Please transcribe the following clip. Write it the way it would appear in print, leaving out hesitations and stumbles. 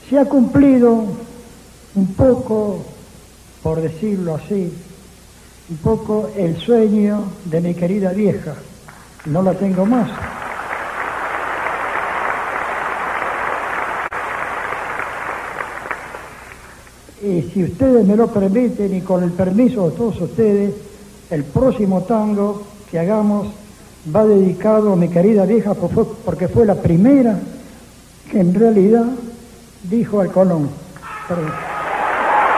se ha cumplido un poco, por decirlo así, un poco el sueño de mi querida vieja. No la tengo más. Y si ustedes me lo permiten y con el permiso de todos ustedes, el próximo tango que hagamos va dedicado a mi querida vieja porque fue la primera que en realidad dijo al Colón. Perdón.